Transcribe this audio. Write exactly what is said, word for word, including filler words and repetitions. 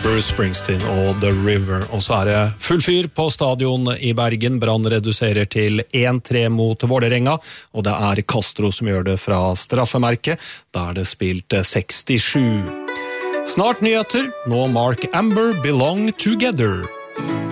Bruce Springsteen og The River. Og så er det full fyr på stadion i Bergen. Brann reduserer til en tre mot Vålerenga, og det er Castro som gjør det fra straffemerket. Da er det spilt sekstisju. Snart nyheter. Nå Mark Amber, Belong Together.